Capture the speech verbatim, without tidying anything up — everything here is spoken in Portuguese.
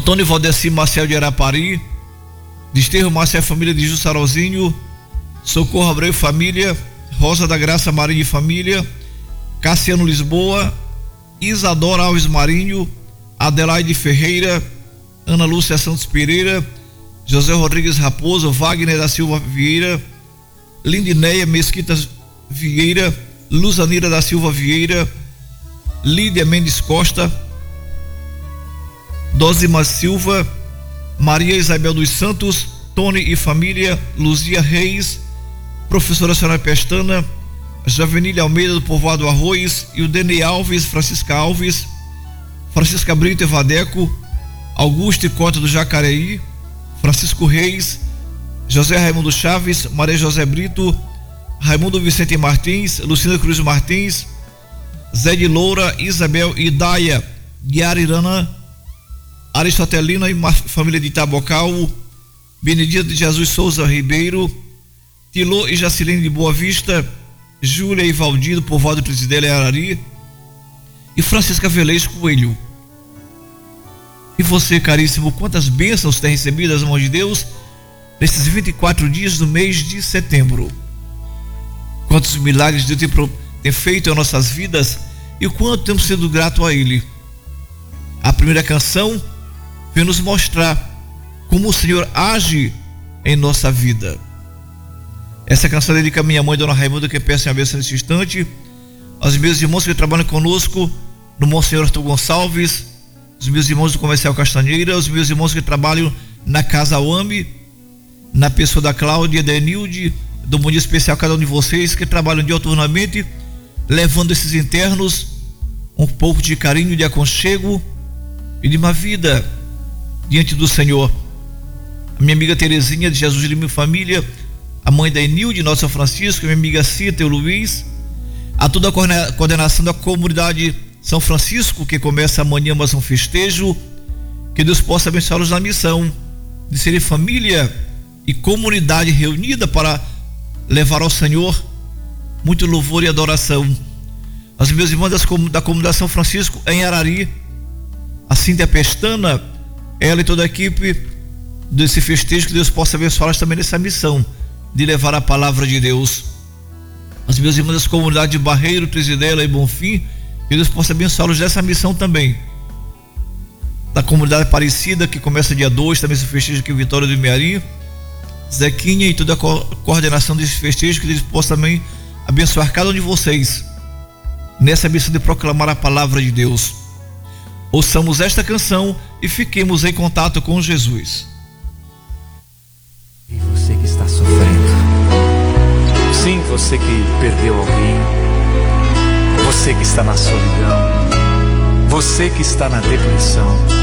Antônio Valdeci Marcel de Arapari, Desterro Marcel Família de Jussarozinho, Socorro Abreu Família, Rosa da Graça Marinho e Família, Cassiano Lisboa, Isadora Alves Marinho, Adelaide Ferreira, Ana Lúcia Santos Pereira, José Rodrigues Raposo, Wagner da Silva Vieira, Lindinéia Mesquita Vieira, Luzanira da Silva Vieira, Lídia Mendes Costa, Dosima Silva, Maria Isabel dos Santos, Tony e família, Luzia Reis, Professora Senhora Pestana, Javenília Almeida do Povoado Arroz, e o Dene Alves, Francisca Alves, Francisca Brito Evadeco, Augusto e Cota do Jacareí, Francisco Reis, José Raimundo Chaves, Maria José Brito, Raimundo Vicente Martins, Lucina Cruz Martins, Zé de Loura, Isabel e Daia de Arirana, Aristotelina e família de Itabocal, Benedita de Jesus Souza Ribeiro, Tilô e Jacilene de Boa Vista, Júlia e Valdir do Povoado Trizidela e Arari, e Francisca Velez Coelho. E você, caríssimo, quantas bênçãos tem recebido das mãos de Deus nesses vinte e quatro dias do mês de setembro? Quantos milagres Deus tem, tem feito em nossas vidas e o quanto temos sido grato a Ele. A primeira canção vem nos mostrar como o Senhor age em nossa vida. Essa canção dedica a minha mãe, Dona Raimunda, que peço a bênção nesse instante, aos meus irmãos que trabalham conosco no Monsenhor Arthur Gonçalves, os meus irmãos do Comercial Castanheira, os meus irmãos que trabalham na Casa Uami, na pessoa da Cláudia, da Enilde, do Bom Dia Especial, cada um de vocês que trabalham dioturnamente, levando esses internos um pouco de carinho, de aconchego e de uma vida diante do Senhor. A minha amiga Terezinha de Jesus de minha família, a mãe da Enilde, nossa Francisco, a minha amiga Cita e o Luiz, a toda a coordenação da comunidade São Francisco, que começa amanhã mais um festejo, que Deus possa abençá-los na missão de serem família e comunidade reunida para levar ao Senhor muito louvor e adoração. As meus irmãos das, da comunidade São Francisco em Arari, a Cíntia Pestana, ela e toda a equipe desse festejo, que Deus possa abençá-las também nessa missão de levar a palavra de Deus. As meus irmãos das comunidades de Barreiro, Trizidela e Bonfim, que Deus possa abençá-los nessa missão também. Da comunidade Aparecida, que começa dia dois, também esse festejo aqui em Vitória do Mearim, Zequinha e toda a co coordenação desse festejo, que Deus possa também abençoar cada um de vocês nessa missão de proclamar a palavra de Deus. Ouçamos esta canção e fiquemos em contato com Jesus. E você que está sofrendo, sim, você que perdeu alguém, você que está na solidão, você que está na depressão,